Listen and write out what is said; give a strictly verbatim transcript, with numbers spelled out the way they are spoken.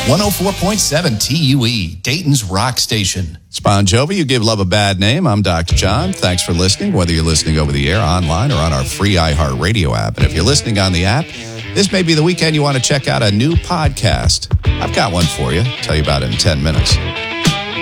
one oh four point seven T U E, Dayton's Rock Station. It's Bon Jovi. You give love a bad name. I'm Doctor John. Thanks for listening, whether you're listening over the air, online, or on our free iHeartRadio app. And if you're listening on the app, this may be the weekend you want to check out a new podcast. I've got one for you. I'll tell you about it in ten minutes.